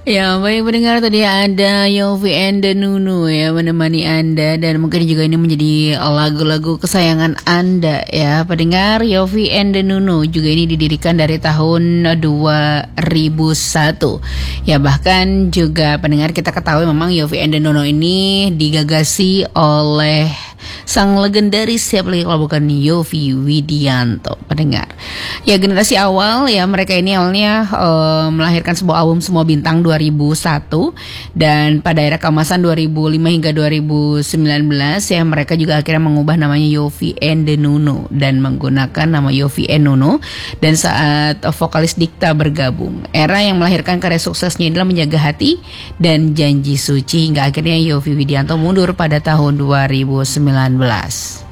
Ya, baik pendengar, tadi ada Yofi and the Nunu ya menemani Anda, dan mungkin juga ini menjadi lagu-lagu kesayangan Anda ya pendengar. Yofi and the Nunu juga ini didirikan dari tahun 2001. Ya, bahkan juga pendengar kita ketahui memang Yofi and the Nunu ini digagasi oleh sang legendaris, siapa lagi kalau bukan Yovie Widianto pendengar. Ya, generasi awal ya, mereka ini awalnya melahirkan sebuah album Semua Bintang 2001, dan pada era keemasan 2005 hingga 2019 ya, mereka juga akhirnya mengubah namanya Yofi and the Nunu dan menggunakan nama Yofi and Nunu. Dan saat vokalis Dikta bergabung, era yang melahirkan karya suksesnya adalah Menjaga Hati dan Janji Suci, hingga akhirnya Yovie Widianto mundur pada tahun 2019.